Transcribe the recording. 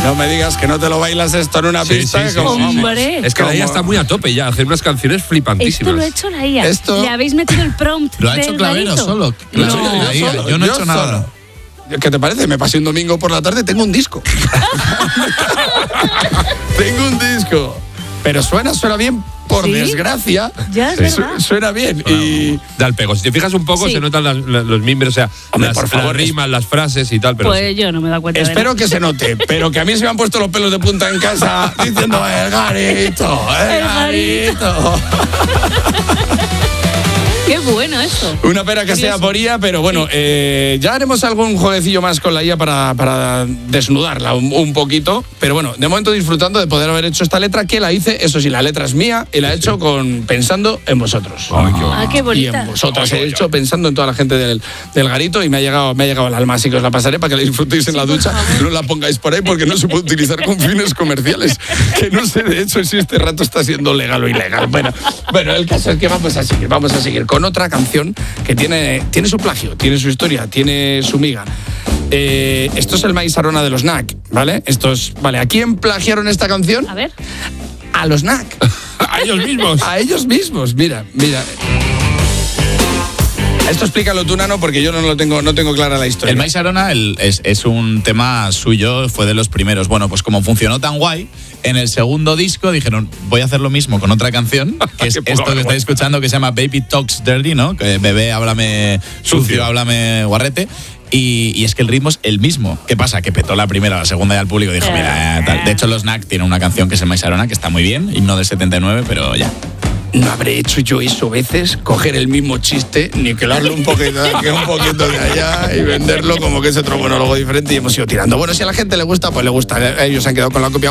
No me digas que no te lo bailas esto en una pista. Sí. Hombre. Es que la IA está muy a tope ya, hacer unas canciones flipantísimas. Esto lo ha hecho la IA. Esto- Le habéis metido el prompt. Lo ha hecho del Clavero garito. solo. Yo no he hecho nada. ¿Qué te parece? Me pasé un domingo por la tarde, tengo un disco. Tengo un disco. Pero suena bien, por ¿Sí? desgracia. Ya es verdad. Suena bien. Y Da el pego. Si te fijas un poco, Sí. se notan los mimbres, o sea, Hombre, las, por favor, las rimas, las frases y tal. Pero Pues yo no me he dado cuenta. espero que se note, pero que a mí se me han puesto los pelos de punta en casa diciendo el garito, el garito. Qué bueno esto. Una pena que sea por IA, pero bueno, ya haremos algún jueguecillo más con la IA para desnudarla un poquito. Pero bueno, de momento disfrutando de poder haber hecho esta letra, que la hice, eso sí, la letra es mía y la he hecho pensando en vosotros. Qué Y bonita. en vosotras he hecho pensando en toda la gente del garito y me ha llegado al alma, así que os la pasaré para que la disfrutéis en la ducha. No la pongáis por ahí porque no se puede utilizar con fines comerciales. Que no sé, de hecho, si este rato está siendo legal o ilegal. Bueno, el caso es que vamos a seguir con otra canción que tiene su plagio, tiene su historia, tiene su miga. Esto es el Maíz Arona de los NAC, ¿vale? ¿A quién plagiaron esta canción? A ver. A los NAC. a ellos mismos. A ellos mismos, mira. Esto explícalo tú, Nano, porque yo no tengo clara la historia. El Maíz Arona es un tema suyo, fue de los primeros. Bueno, pues como funcionó tan guay, en el segundo disco dijeron, voy a hacer lo mismo con otra canción, que es Qué poca esto que vergüenza. estáis escuchando, que se llama Baby Talks Dirty, ¿no? Que bebé, háblame sucio, háblame guarrete. Y es que el ritmo es el mismo. ¿Qué pasa? Que petó la primera, la segunda y al público dijo, mira, tal. De hecho los NAC tienen una canción que es el Maíz Arona, que está muy bien, himno del 79, pero ya. No habré hecho yo eso veces, coger el mismo chiste, niquelarlo un poquito de aquí, un poquito de allá y venderlo como que es otro monólogo diferente y hemos ido tirando. Bueno, si a la gente le gusta, pues le gusta. Ellos se han quedado con la copia.